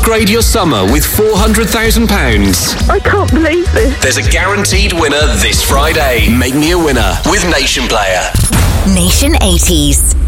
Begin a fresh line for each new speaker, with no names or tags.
Upgrade your summer with £400,000.
I can't believe this.
There's a guaranteed winner this Friday. Make me a winner with Nation Player.
Nation 80s.